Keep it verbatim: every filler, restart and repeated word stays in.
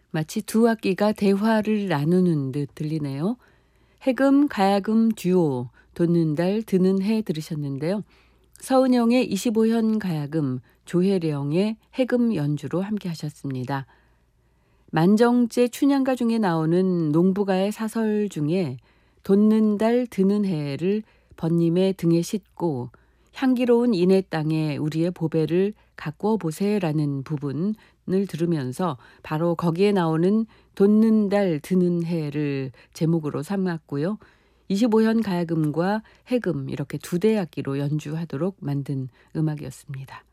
마치 두 악기가 대화를 나누는 듯 들리네요. 해금, 가야금 듀오, 돋는 달, 드는 해 들으셨는데요. 서은영의 이십오 현 가야금, 조혜령의 해금 연주로 함께 하셨습니다. 만정제 춘향가 중에 나오는 농부가의 사설 중에 돋는 달, 드는 해를 번님의 등에 싣고 향기로운 인해 땅에 우리의 보배를 가꾸어 보세라는 부분을 들으면서 바로 거기에 나오는 돋는 달, 드는 해를 제목으로 삼았고요. 이십오 현 가야금과 해금 이렇게 두 대 악기로 연주하도록 만든 음악이었습니다.